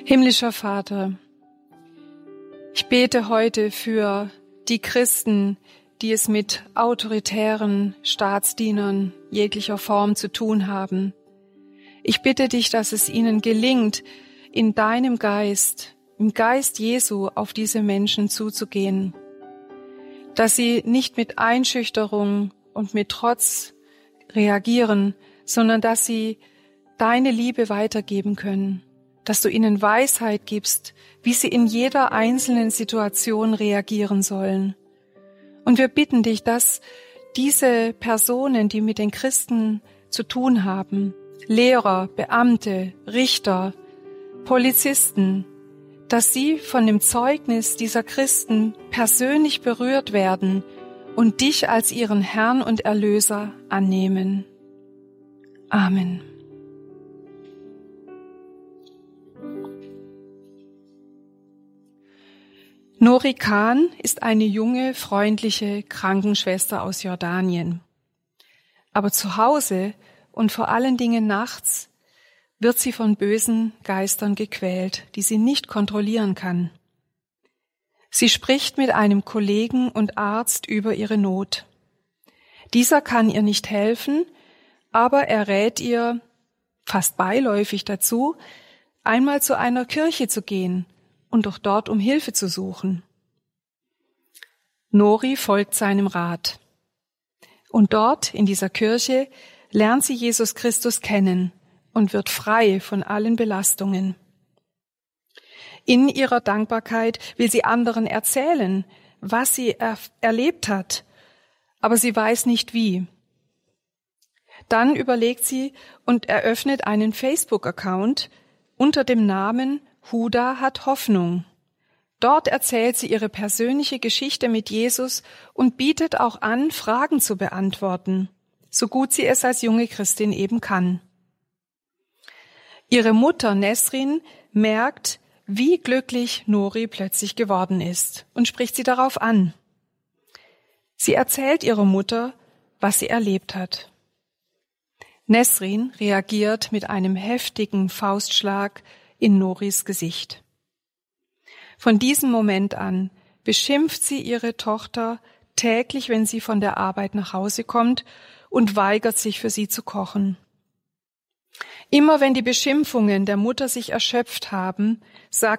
Himmlischer Vater, ich bete heute für die Christen, die es mit autoritären Staatsdienern jeglicher Form zu tun haben. Ich bitte dich, dass es ihnen gelingt, in deinem Geist, im Geist Jesu auf diese Menschen zuzugehen, dass sie nicht mit Einschüchterung und mit Trotz reagieren, sondern dass sie deine Liebe weitergeben können, dass du ihnen Weisheit gibst, wie sie in jeder einzelnen Situation reagieren sollen. Und wir bitten dich, dass diese Personen, die mit den Christen zu tun haben, Lehrer, Beamte, Richter, Polizisten, dass sie von dem Zeugnis dieser Christen persönlich berührt werden und dich als ihren Herrn und Erlöser annehmen. Amen. Nori Khan ist eine junge, freundliche Krankenschwester aus Jordanien. Aber zu Hause und vor allen Dingen nachts wird sie von bösen Geistern gequält, die sie nicht kontrollieren kann. Sie spricht mit einem Kollegen und Arzt über ihre Not. Dieser kann ihr nicht helfen, aber er rät ihr fast beiläufig dazu, einmal zu einer Kirche zu gehen und doch dort um Hilfe zu suchen. Nori folgt seinem Rat. Und dort, in dieser Kirche, lernt sie Jesus Christus kennen und wird frei von allen Belastungen. In ihrer Dankbarkeit will sie anderen erzählen, was sie erlebt hat, aber sie weiß nicht wie. Dann überlegt sie und eröffnet einen Facebook-Account unter dem Namen Huda hat Hoffnung. Dort erzählt sie ihre persönliche Geschichte mit Jesus und bietet auch an, Fragen zu beantworten, so gut sie es als junge Christin eben kann. Ihre Mutter Nesrin merkt, wie glücklich Nori plötzlich geworden ist und spricht sie darauf an. Sie erzählt ihrer Mutter, was sie erlebt hat. Nesrin reagiert mit einem heftigen Faustschlag in Noris Gesicht. Von diesem Moment an beschimpft sie ihre Tochter täglich, wenn sie von der Arbeit nach Hause kommt, und weigert sich, für sie zu kochen. Immer wenn die Beschimpfungen der Mutter sich erschöpft haben, sagt